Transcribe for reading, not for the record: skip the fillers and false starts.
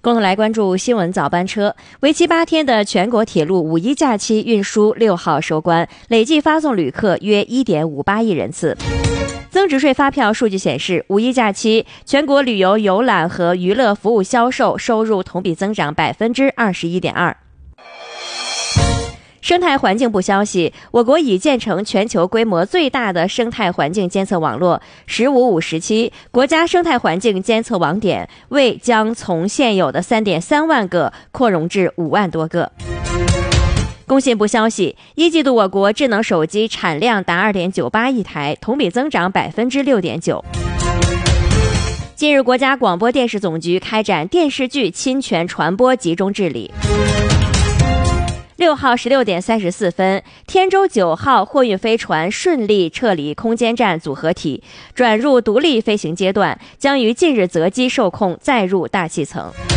共同来关注新闻早班车。为期8天的全国铁路五一假期运输6号收官，累计发送旅客约 1.58 亿人次。增值税发票数据显示，五一假期全国旅游游览和娱乐服务销售收入同比增长 21.2%。生态环境部消息，我国已建成全球规模最大的生态环境监测网络“15/5时期”国家生态环境监测网点位将从现有的 3.3 万个扩容至5万多个。工信部消息，一季度我国智能手机产量达 2.98 亿台，同比增长 6.9%。近日，国家广播电视总局开展电视剧侵权传播集中治理。6号16点34分，天舟9号货运飞船顺利撤离空间站组合体，转入独立飞行阶段，将于近日择机受控，再入大气层。